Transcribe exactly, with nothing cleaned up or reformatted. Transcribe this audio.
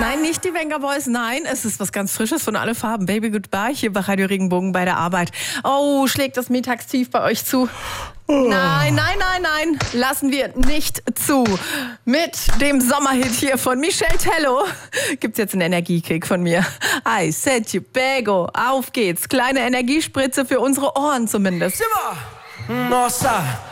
Nein, nicht die Venga Boys, nein, es ist was ganz Frisches von Alle Farben. Baby Goodbye hier bei Radio Regenbogen bei der Arbeit. Oh, schlägt das Mittagstief bei euch zu? Nein, nein, nein, nein, lassen wir nicht zu. Mit dem Sommerhit hier von Michel Tello gibt's jetzt einen Energiekick von mir. I said you bego, auf geht's. Kleine Energiespritze für unsere Ohren zumindest. Simmer, nossa.